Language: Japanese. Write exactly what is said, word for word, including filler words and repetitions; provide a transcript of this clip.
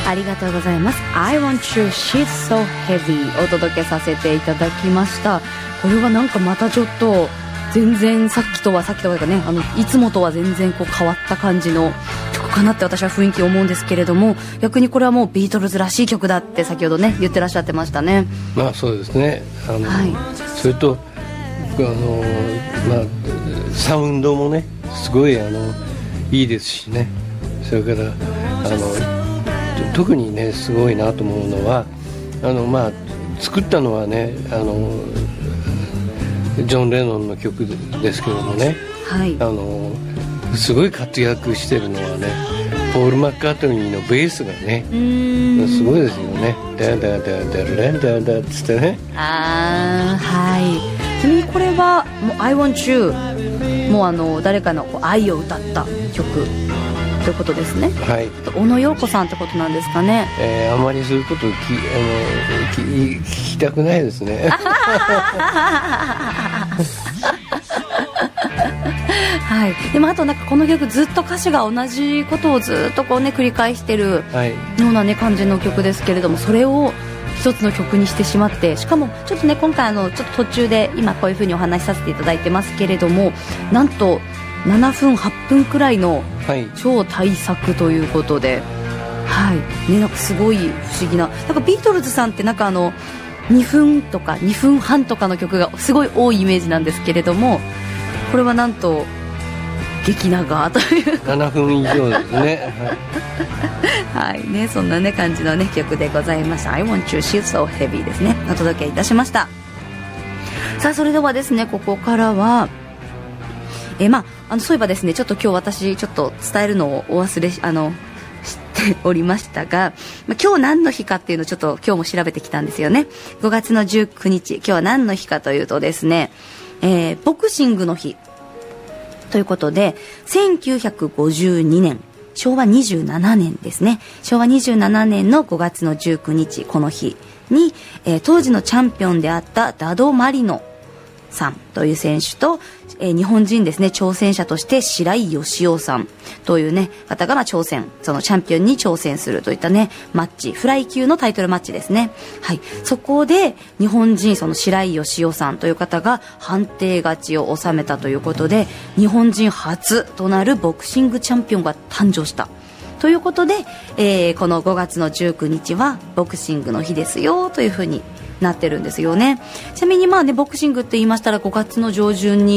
ありがとうございます。 I want you, she's so heavy お届けさせていただきました。これはなんかまたちょっと全然さっきとはさっきとはかね、あのいつもとは全然こう変わった感じの曲かなって私は雰囲気思うんですけれども、逆にこれはもうビートルズらしい曲だって先ほどね言ってらっしゃってましたね。 まあそうですね。あの、はい、それとあの、まあ、サウンドもねすごいあのいいですしね。それからあの特にねすごいなと思うのはあの、まあ、作ったのはねあのジョン・レノンの曲ですけどもね、はい、あのすごい活躍してるのはねポール・マッカートニーのベースがねすごいですよね。ダダダダダダダっつってね。 あー、はい。ちなみにこれはもう I want you もうあの誰かのこう愛を歌った曲ということですね。 はい。 小野陽子さんってことなんですかね。 えー、あまりそういうことをきあのき聞きたくないですね。 はい、でもあとなんかこの曲ずっと歌詞が同じことをずっとこうね繰り返してるようなね感じの曲ですけれども、それを一つの曲にしてしまって、しかもちょっとね今回あのちょっと途中で今こういう風にお話しさせていただいてますけれども、なんとななふんはっぷんくらいの超大作ということで、はい、はい、ね、なんかすごい不思議な、なんかビートルズさんってなんかあのにふんとかにふんはんとかの曲がすごい多いイメージなんですけれども、これはなんと激長というななふん以上ですね。 はい、はいね、そんなね感じのね曲でございました。 I want you, she's so heavy ですね、お届けいたしました。さあそれではですねここからはえまあ、あのそういえばですねちょっと今日私ちょっと伝えるのをお忘れあのしておりましたが、まあ、今日何の日かっていうのをちょっと今日も調べてきたんですよね。ごがつのじゅうくにち、今日は何の日かというとですね、えー、ボクシングの日ということで、せんきゅうひゃくごじゅうにねんしょうわにじゅうななねんですね、しょうわにじゅうななねんのごがつのじゅうくにち、この日に、えー、当時のチャンピオンであったダド・マリノさんという選手と、えー、日本人ですね挑戦者として白井義雄さんというね方がまあ挑戦、そのチャンピオンに挑戦するといったねマッチ、フライ級のタイトルマッチですね。はい、そこで日本人その白井義雄さんという方が判定勝ちを収めたということで、日本人初となるボクシングチャンピオンが誕生したということで、えー、このごがつのじゅうくにちはボクシングの日ですよというふうになってるんですよね。ちなみにまあねボクシングって言いましたらごがつの上旬に